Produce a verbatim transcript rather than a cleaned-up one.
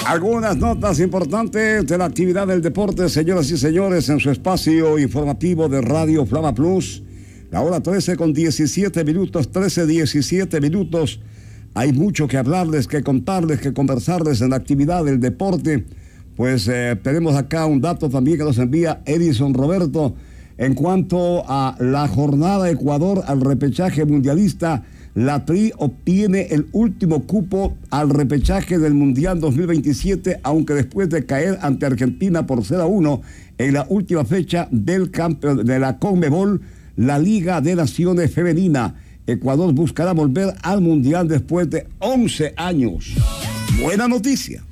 Algunas notas importantes de la actividad del deporte, señoras y señores, en su espacio informativo de Radio Flama Plus. La hora trece con diecisiete minutos, trece, diecisiete minutos. Hay mucho que hablarles, que contarles, que conversarles en la actividad del deporte. Pues eh, tenemos acá un dato también que nos envía Edison Roberto. En cuanto a la jornada Ecuador al repechaje mundialista, la Tri obtiene el último cupo al repechaje del Mundial dos mil veintisiete, aunque después de caer ante Argentina por cero a uno en la última fecha del campeón de la Conmebol, la Liga de Naciones Femenina. Ecuador buscará volver al Mundial después de once años. Buena noticia.